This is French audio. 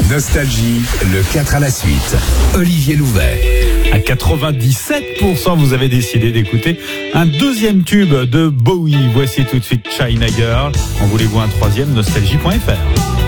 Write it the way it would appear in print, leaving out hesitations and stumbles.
Nostalgie, le 4 à la suite. Olivier Louvet. À 97%, vous avez décidé d'écouter un deuxième tube de Bowie. Voici tout de suite China Girl. En voulez-vous un troisième? Nostalgie.fr.